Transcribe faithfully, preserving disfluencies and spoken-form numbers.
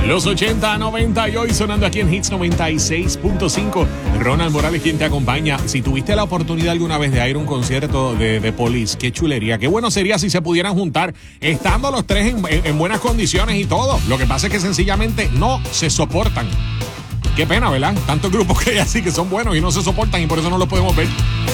Los ochenta, noventa y hoy sonando aquí en Hits noventa y seis punto cinco. Ronald Morales, quien te acompaña. Si tuviste la oportunidad alguna vez de ir a un concierto de, de Police, qué chulería. Qué bueno sería si se pudieran juntar estando los tres en, en, en buenas condiciones y todo. Lo que pasa es que sencillamente no se soportan. Qué pena, ¿verdad? Tantos grupos que hay así que son buenos y no se soportan y por eso no los podemos ver.